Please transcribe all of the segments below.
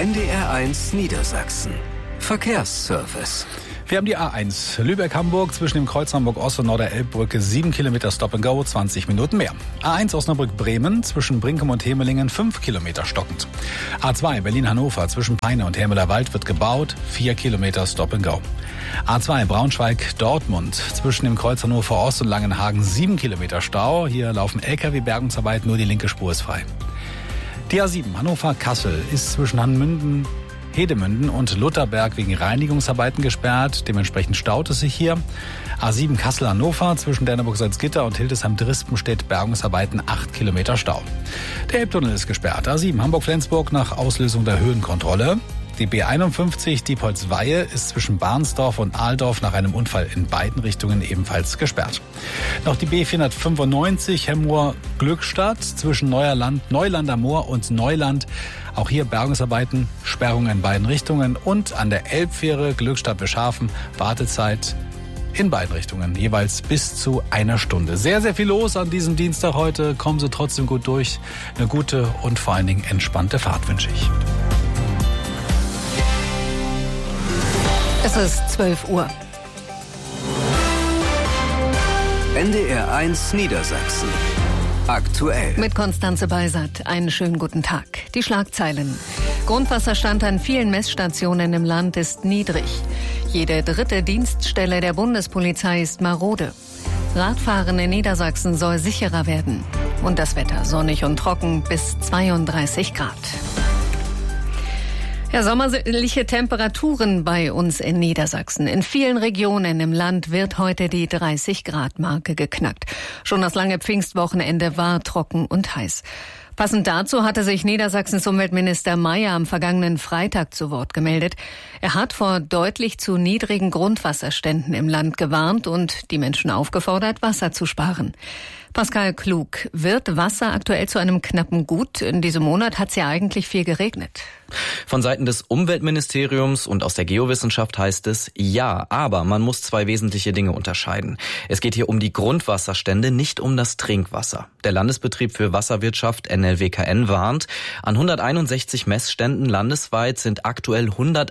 NDR1 Niedersachsen. Verkehrsservice. Wir haben die A1 Lübeck-Hamburg zwischen dem Kreuz Hamburg-Ost und Norder-Elbbrücke 7 Kilometer Stop and Go, 20 Minuten mehr. A1 Osnabrück-Bremen zwischen Brinkum und Hemelingen 5 Kilometer stockend. A2 Berlin-Hannover zwischen Peine und Hermeler Wald wird gebaut, 4 Kilometer Stop and Go. A2 Braunschweig-Dortmund zwischen dem Kreuz Hannover-Ost und Langenhagen 7 Kilometer Stau. Hier laufen LKW-Bergungsarbeiten, nur die linke Spur ist frei. Die A7 Hannover-Kassel ist zwischen Hedemünden und Lutherberg wegen Reinigungsarbeiten gesperrt. Dementsprechend staut es sich hier. A7 Kassel-Hannover zwischen Derneburg-Salzgitter und Hildesheim-Drispenstedt Bergungsarbeiten 8 Kilometer Stau. Der Elbtunnel ist gesperrt. A7 Hamburg-Flensburg nach Auslösung der Höhenkontrolle. Die B51 Diepholz-Weihe ist zwischen Barnsdorf und Ahldorf nach einem Unfall in beiden Richtungen ebenfalls gesperrt. Noch die B495 Hemmoor-Glückstadt zwischen Neuland am Moor und Neuland. Auch hier Bergungsarbeiten, Sperrung in beiden Richtungen und an der Elbfähre Glückstadt-Beschafen Wartezeit in beiden Richtungen, jeweils bis zu 1 Stunde. Sehr, sehr viel los an diesem Dienstag heute. Kommen Sie trotzdem gut durch. Eine gute und vor allen Dingen entspannte Fahrt wünsche ich. Es ist 12 Uhr. NDR1 Niedersachsen. Aktuell. Mit Konstanze Beisert. Einen schönen guten Tag. Die Schlagzeilen. Grundwasserstand an vielen Messstationen im Land ist niedrig. Jede 3. Dienststelle der Bundespolizei ist marode. Radfahren in Niedersachsen soll sicherer werden. Und das Wetter sonnig und trocken bis 32 Grad. Ja, sommerliche Temperaturen bei uns in Niedersachsen. In vielen Regionen im Land wird heute die 30-Grad-Marke geknackt. Schon das lange Pfingstwochenende war trocken und heiß. Passend dazu hatte sich Niedersachsens Umweltminister Mayer am vergangenen Freitag zu Wort gemeldet. Er hat vor deutlich zu niedrigen Grundwasserständen im Land gewarnt und die Menschen aufgefordert, Wasser zu sparen. Pascal Klug, wird Wasser aktuell zu einem knappen Gut? In diesem Monat hat es ja eigentlich viel geregnet. Von Seiten des Umweltministeriums und aus der Geowissenschaft heißt es, ja, aber man muss 2 wesentliche Dinge unterscheiden. Es geht hier um die Grundwasserstände, nicht um das Trinkwasser. Der Landesbetrieb für Wasserwirtschaft NLWKN warnt, an 161 Messständen landesweit sind aktuell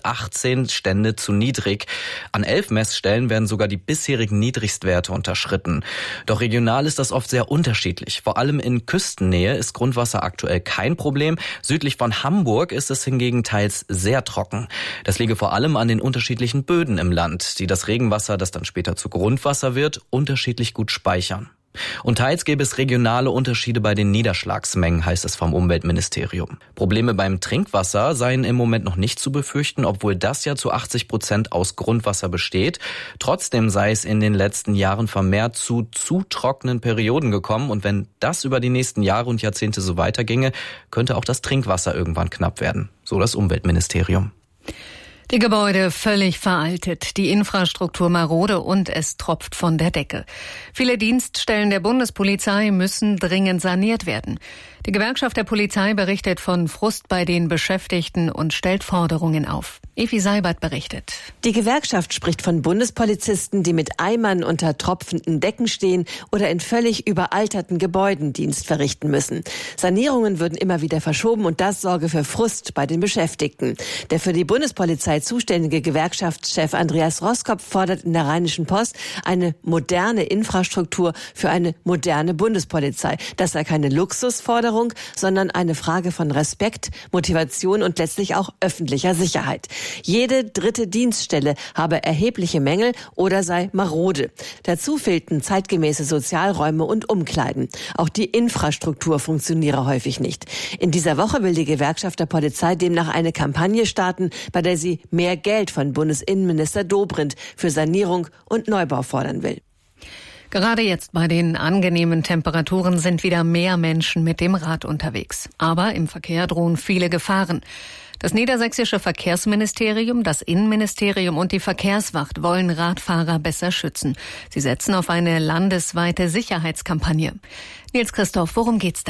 118 Stände zu niedrig. An 11 Messstellen werden sogar die bisherigen Niedrigstwerte unterschritten. Doch regional ist das oft sehr unterschiedlich. Vor allem in Küstennähe ist Grundwasser aktuell kein Problem. Südlich von Hamburg ist es hingegen teils sehr trocken. Das liege vor allem an den unterschiedlichen Böden im Land, die das Regenwasser, das dann später zu Grundwasser wird, unterschiedlich gut speichern. Und teils gäbe es regionale Unterschiede bei den Niederschlagsmengen, heißt es vom Umweltministerium. Probleme beim Trinkwasser seien im Moment noch nicht zu befürchten, obwohl das ja zu 80% aus Grundwasser besteht. Trotzdem sei es in den letzten Jahren vermehrt zu trockenen Perioden gekommen. Und wenn das über die nächsten Jahre und Jahrzehnte so weiterginge, könnte auch das Trinkwasser irgendwann knapp werden. So das Umweltministerium. Die Gebäude völlig veraltet, die Infrastruktur marode und es tropft von der Decke. Viele Dienststellen der Bundespolizei müssen dringend saniert werden. Die Gewerkschaft der Polizei berichtet von Frust bei den Beschäftigten und stellt Forderungen auf. Evi Seibert berichtet. Die Gewerkschaft spricht von Bundespolizisten, die mit Eimern unter tropfenden Decken stehen oder in völlig überalterten Gebäuden Dienst verrichten müssen. Sanierungen würden immer wieder verschoben und das sorge für Frust bei den Beschäftigten. Der für die Bundespolizei zuständige Gewerkschaftschef Andreas Roskopf fordert in der Rheinischen Post eine moderne Infrastruktur für eine moderne Bundespolizei. Das sei keine Luxusforderung, sondern eine Frage von Respekt, Motivation und letztlich auch öffentlicher Sicherheit. Jede 3. Dienststelle habe erhebliche Mängel oder sei marode. Dazu fehlten zeitgemäße Sozialräume und Umkleiden. Auch die Infrastruktur funktioniere häufig nicht. In dieser Woche will die Gewerkschaft der Polizei demnach eine Kampagne starten, bei der sie mehr Geld von Bundesinnenminister Dobrindt für Sanierung und Neubau fordern will. Gerade jetzt bei den angenehmen Temperaturen sind wieder mehr Menschen mit dem Rad unterwegs. Aber im Verkehr drohen viele Gefahren. Das niedersächsische Verkehrsministerium, das Innenministerium und die Verkehrswacht wollen Radfahrer besser schützen. Sie setzen auf eine landesweite Sicherheitskampagne. Nils Christoph, worum geht's da?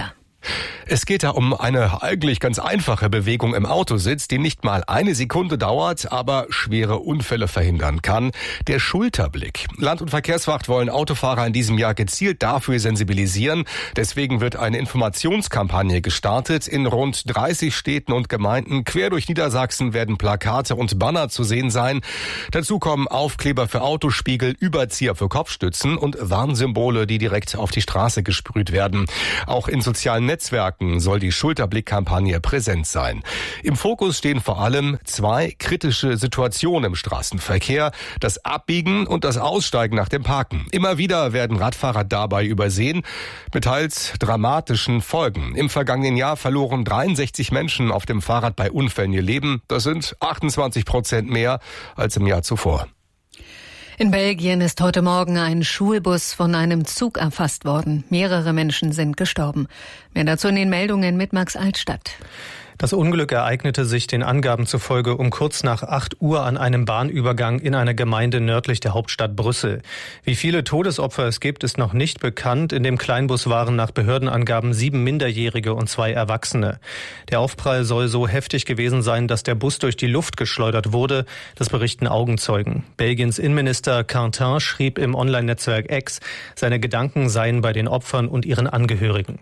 Es geht da um eine eigentlich ganz einfache Bewegung im Autositz, die nicht mal eine Sekunde dauert, aber schwere Unfälle verhindern kann. Der Schulterblick. Land- und Verkehrswacht wollen Autofahrer in diesem Jahr gezielt dafür sensibilisieren. Deswegen wird eine Informationskampagne gestartet. In rund 30 Städten und Gemeinden quer durch Niedersachsen werden Plakate und Banner zu sehen sein. Dazu kommen Aufkleber für Autospiegel, Überzieher für Kopfstützen und Warnsymbole, die direkt auf die Straße gesprüht werden. Auch in sozialen Netzwerken soll die Schulterblick-Kampagne präsent sein. Im Fokus stehen vor allem 2 kritische Situationen im Straßenverkehr: das Abbiegen und das Aussteigen nach dem Parken. Immer wieder werden Radfahrer dabei übersehen, mit teils dramatischen Folgen. Im vergangenen Jahr verloren 63 Menschen auf dem Fahrrad bei Unfällen ihr Leben. Das sind 28% mehr als im Jahr zuvor. In Belgien ist heute Morgen ein Schulbus von einem Zug erfasst worden. Mehrere Menschen sind gestorben. Mehr dazu in den Meldungen mit Max Altstadt. Das Unglück ereignete sich den Angaben zufolge um kurz nach 8 Uhr an einem Bahnübergang in einer Gemeinde nördlich der Hauptstadt Brüssel. Wie viele Todesopfer es gibt, ist noch nicht bekannt. In dem Kleinbus waren nach Behördenangaben 7 Minderjährige und 2 Erwachsene. Der Aufprall soll so heftig gewesen sein, dass der Bus durch die Luft geschleudert wurde. Das berichten Augenzeugen. Belgiens Innenminister Quentin schrieb im Online-Netzwerk X, seine Gedanken seien bei den Opfern und ihren Angehörigen.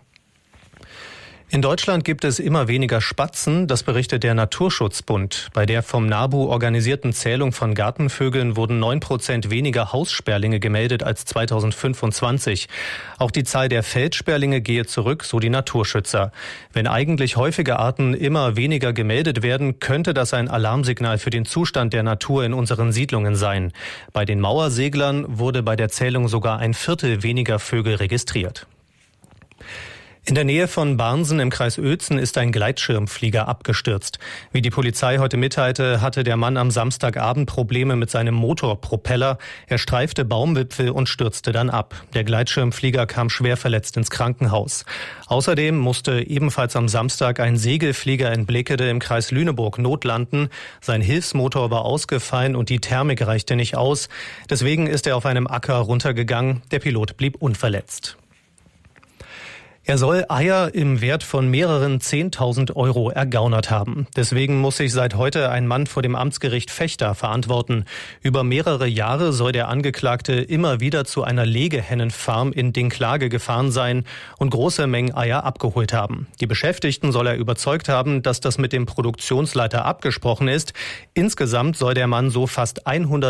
In Deutschland gibt es immer weniger Spatzen, das berichtet der Naturschutzbund. Bei der vom NABU organisierten Zählung von Gartenvögeln wurden 9% weniger Haussperlinge gemeldet als 2025. Auch die Zahl der Feldsperlinge gehe zurück, so die Naturschützer. Wenn eigentlich häufige Arten immer weniger gemeldet werden, könnte das ein Alarmsignal für den Zustand der Natur in unseren Siedlungen sein. Bei den Mauerseglern wurde bei der Zählung sogar 1/4 weniger Vögel registriert. In der Nähe von Barnsen im Kreis Uelzen ist ein Gleitschirmflieger abgestürzt. Wie die Polizei heute mitteilte, hatte der Mann am Samstagabend Probleme mit seinem Motorpropeller. Er streifte Baumwipfel und stürzte dann ab. Der Gleitschirmflieger kam schwer verletzt ins Krankenhaus. Außerdem musste ebenfalls am Samstag ein Segelflieger in Bleckede im Kreis Lüneburg notlanden. Sein Hilfsmotor war ausgefallen und die Thermik reichte nicht aus. Deswegen ist er auf einem Acker runtergegangen. Der Pilot blieb unverletzt. Er soll Eier im Wert von mehreren 10.000 Euro ergaunert haben. Deswegen muss sich seit heute ein Mann vor dem Amtsgericht Vechta verantworten. Über mehrere Jahre soll der Angeklagte immer wieder zu einer Legehennenfarm in Dinklage gefahren sein und große Mengen Eier abgeholt haben. Die Beschäftigten soll er überzeugt haben, dass das mit dem Produktionsleiter abgesprochen ist. Insgesamt soll der Mann so fast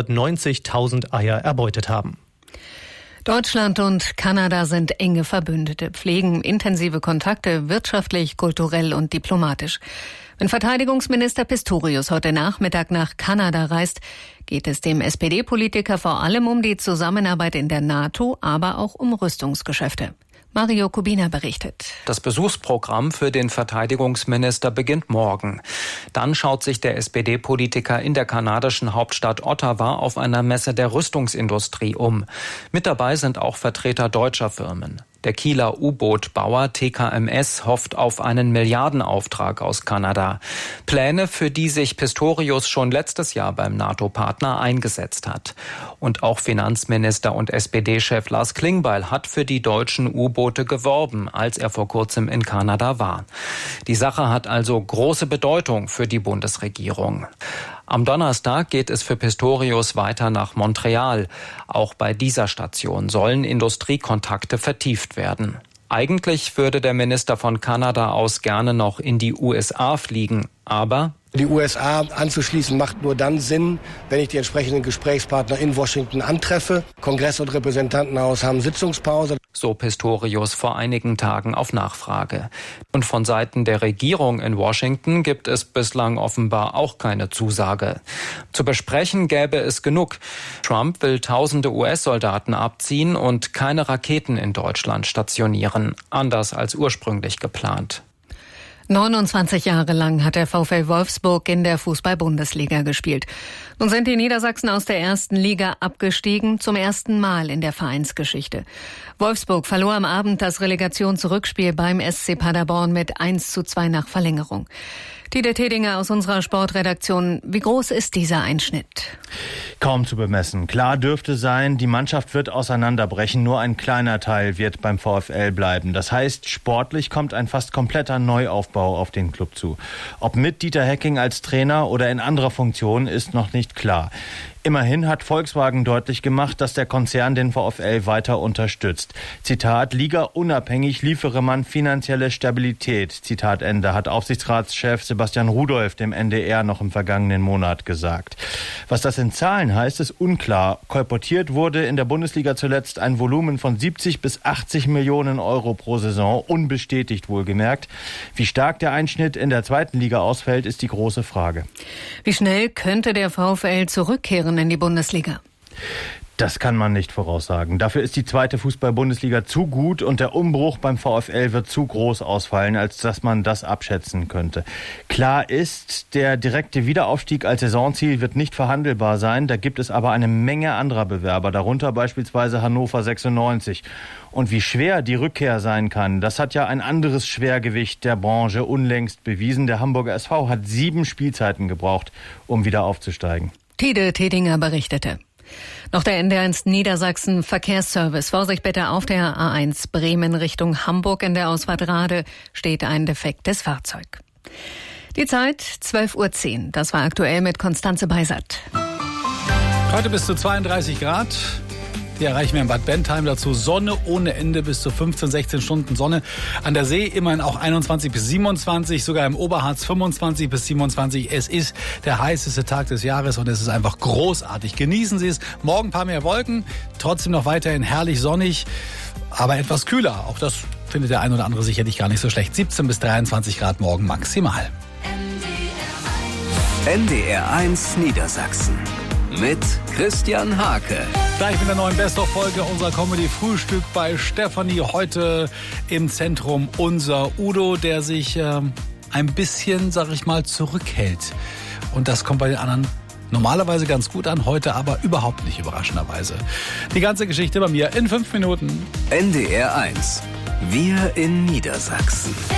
190.000 Eier erbeutet haben. Deutschland und Kanada sind enge Verbündete, pflegen intensive Kontakte wirtschaftlich, kulturell und diplomatisch. Wenn Verteidigungsminister Pistorius heute Nachmittag nach Kanada reist, geht es dem SPD-Politiker vor allem um die Zusammenarbeit in der NATO, aber auch um Rüstungsgeschäfte. Mario Kubina berichtet. Das Besuchsprogramm für den Verteidigungsminister beginnt morgen. Dann schaut sich der SPD-Politiker in der kanadischen Hauptstadt Ottawa auf einer Messe der Rüstungsindustrie um. Mit dabei sind auch Vertreter deutscher Firmen. Der Kieler U-Boot-Bauer TKMS hofft auf einen Milliardenauftrag aus Kanada. Pläne, für die sich Pistorius schon letztes Jahr beim NATO-Partner eingesetzt hat. Und auch Finanzminister und SPD-Chef Lars Klingbeil hat für die deutschen U-Boote geworben, als er vor kurzem in Kanada war. Die Sache hat also große Bedeutung für die Bundesregierung. Am Donnerstag geht es für Pistorius weiter nach Montreal. Auch bei dieser Station sollen Industriekontakte vertieft werden. Eigentlich würde der Minister von Kanada aus gerne noch in die USA fliegen, aber die USA anzuschließen macht nur dann Sinn, wenn ich die entsprechenden Gesprächspartner in Washington antreffe. Kongress und Repräsentantenhaus haben Sitzungspause. So Pistorius vor einigen Tagen auf Nachfrage. Und von Seiten der Regierung in Washington gibt es bislang offenbar auch keine Zusage. Zu besprechen gäbe es genug. Trump will tausende US-Soldaten abziehen und keine Raketen in Deutschland stationieren, anders als ursprünglich geplant. 29 Jahre lang hat der VfL Wolfsburg in der Fußball-Bundesliga gespielt. Nun sind die Niedersachsen aus der ersten Liga abgestiegen, zum ersten Mal in der Vereinsgeschichte. Wolfsburg verlor am Abend das Relegationsrückspiel beim SC Paderborn mit 1:2 nach Verlängerung. Tide Tedinger aus unserer Sportredaktion. Wie groß ist dieser Einschnitt? Kaum zu bemessen. Klar dürfte sein, die Mannschaft wird auseinanderbrechen. Nur ein kleiner Teil wird beim VfL bleiben. Das heißt, sportlich kommt ein fast kompletter Neuaufbau auf den Club zu. Ob mit Dieter Hecking als Trainer oder in anderer Funktion ist noch nicht klar. Immerhin hat Volkswagen deutlich gemacht, dass der Konzern den VfL weiter unterstützt. Zitat, Liga-unabhängig liefere man finanzielle Stabilität. Zitat Ende, hat Aufsichtsratschef Sebastian Rudolph dem NDR noch im vergangenen Monat gesagt. Was das in Zahlen heißt, ist unklar. Kolportiert wurde in der Bundesliga zuletzt ein Volumen von 70 bis 80 Millionen Euro pro Saison, unbestätigt wohlgemerkt. Wie stark der Einschnitt in der zweiten Liga ausfällt, ist die große Frage. Wie schnell könnte der VfL zurückkehren in die Bundesliga? Das kann man nicht voraussagen. Dafür ist die zweite Fußball-Bundesliga zu gut und der Umbruch beim VfL wird zu groß ausfallen, als dass man das abschätzen könnte. Klar ist, der direkte Wiederaufstieg als Saisonziel wird nicht verhandelbar sein. Da gibt es aber eine Menge anderer Bewerber, darunter beispielsweise Hannover 96. Und wie schwer die Rückkehr sein kann, das hat ja ein anderes Schwergewicht der Branche unlängst bewiesen. Der Hamburger SV hat 7 Spielzeiten gebraucht, um wieder aufzusteigen. Tide Tedinger berichtete. Noch der NDR1 Niedersachsen Verkehrsservice. Vorsicht bitte auf der A1 Bremen Richtung Hamburg. In der Ausfahrt Rade steht ein defektes Fahrzeug. Die Zeit 12:10 Uhr. Das war aktuell mit Konstanze Beisert. Heute bis zu 32 Grad. Die erreichen wir in Bad Bentheim. Dazu Sonne ohne Ende, bis zu 15, 16 Stunden Sonne. An der See immerhin auch 21 bis 27, sogar im Oberharz 25 bis 27. Es ist der heißeste Tag des Jahres und es ist einfach großartig. Genießen Sie es. Morgen ein paar mehr Wolken, trotzdem noch weiterhin herrlich sonnig, aber etwas kühler. Auch das findet der ein oder andere sicherlich gar nicht so schlecht. 17 bis 23 Grad morgen maximal. NDR1 Niedersachsen mit Christian Hake. Gleich mit der neuen Best-of-Folge unserer Comedy-Frühstück bei Stefanie. Heute im Zentrum unser Udo, der sich ein bisschen, sag ich mal, zurückhält. Und das kommt bei den anderen normalerweise ganz gut an, heute aber überhaupt nicht, überraschenderweise. Die ganze Geschichte bei mir in 5 Minuten. NDR1. Wir in Niedersachsen.